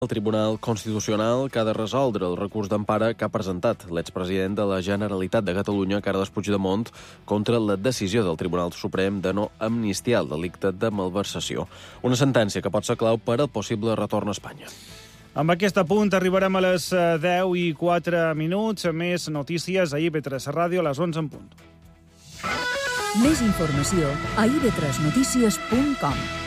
El Tribunal Constitucional que ha de resoldre el recurs d'empara que ha presentat l'expresident de la Generalitat de Catalunya, Carles Puigdemont, contra la decisió del Tribunal Suprem de no amnistiar el delicte de malversació. Una sentència que pot ser clau per al possible retorn a Espanya. Amb aquest apunt arribarem a les 10:04. Més notícies a IB3 Ràdio a les 11 en punt. Més informació a ib3notícies.com.